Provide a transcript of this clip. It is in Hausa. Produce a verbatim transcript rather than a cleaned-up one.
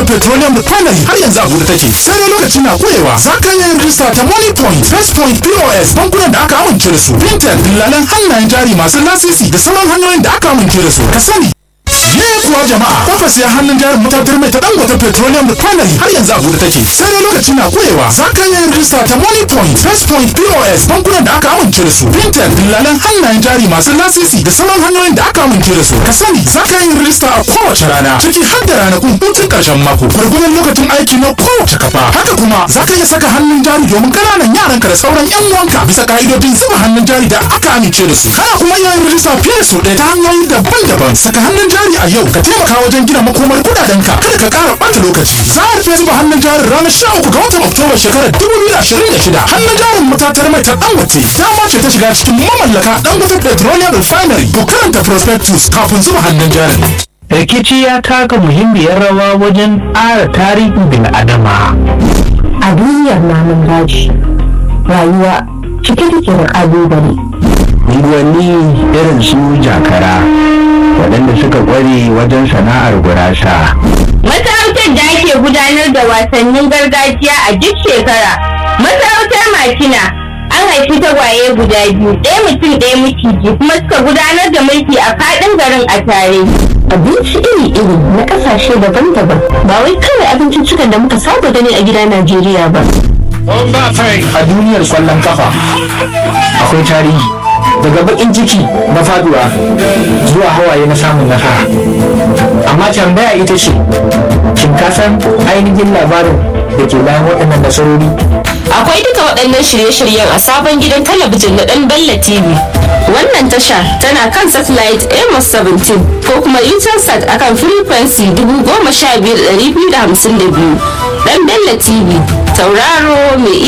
Petroleum Refinery har yanzu a buɗe take. Sai dai lokacin na ƙurewa. Za ka yi rijista ta Money Point, First Point P O S, bankunan da aka amince da su, Fintech, dillalan hannayen jari masu lasisi da sauran hanyoyin da aka amince da su. Ka sani. Ye kuwa jama'a, tabbas ya hannun jarin matatar mai ta Dangote Petroleum Refinery har yanzu a buɗe take. Sai dai lokacin na ƙurewa. Za ka yi rijista ta Money Point, First Point P O S, bankunan da aka amince da su, Fintech, dillalan hannayen jari masu lasisi da sauran hanyoyin da aka amince da su. Ka sani, za ka yi rijista a kowace rana, ciki har da ranakun hutun ƙarshen mako, gwargwadon lokacin aiki na kowace kafa. Haka kuma, za ka iya saka hannun jari domin ƙananan yaranka da sauran 'yan uwanka bisa ka'idodin zuba hannun jari da aka amince da su. Kana kuma iya yin rijista fiye da sau ɗaya ta hanyoyi daban-daban. Saka hannun jari a yau ka taimaka wajen gina makomar kudadenka. Kada ka ƙara ɓata lokaci. Za a rufe zuba hannun jarin ranar sha uku ga watan Oktoba shekarar dubu biyu da ashirin da shida. Hannun jarin matatar mai ta Dangote dama ce ta shiga cikin mamallaka Dangote Petroleum Refinery. Ku karanta prospectus kafin zuba hannun jarin. Rikici ya taka muhimmiyar rawa wajen ƙara tarihin bil'adama. A duniyar namun daji, rayuwa cike take da ƙalubale. Unguwanni irin su jakara, waɗanda suka ƙware wajen sana'ar gurasa. Masarautar da ake gudanar da wasannin gargajiya a duk shekara. Masarautar Makina an haifi tagwaye guda biyu, ɗaya mutum ɗaya miciji, kuma suka gudanar da mulki a faɗin garin a tare. Abinci iri-iri na ƙasashe daban-daban, ba wai kawai abinciccikan da muka saba gani a gida Najeriya ba. A duniyar kwallon kafa akwai tarihi, daga bakin ciki na faduwa zuwa hawaye na samun nasara. Amma tambaya ita ce, shin ka san ainihin labarin da ke bayan waɗannan nasarori? Akwai duka waɗannan shirye-shiryen a sabon gidan talabijin na ɗan Bella T V. Wannan tasha tana kan satellite Amos seventeen ko kuma Intelsat akan frequency dubu goma sha biyar da ɗari biyu da hamsin da biyu. Ɗan Bella T V, tauraro mai